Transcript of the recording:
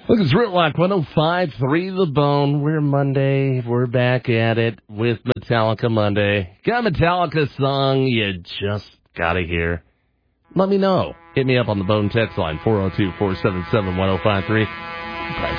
Look, it's Rootlock 105.3 The Bone. We're Monday. We're back at it with Metallica Monday. Got a Metallica song you just gotta hear? Let me know. Hit me up on the Bone text line, 402-477-1053.